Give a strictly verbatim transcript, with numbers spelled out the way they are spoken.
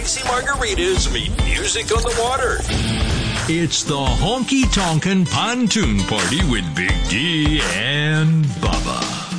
spicy margaritas meet music on the water. It's the Honky Tonkin' Pontoon Party with Big D and Bubba.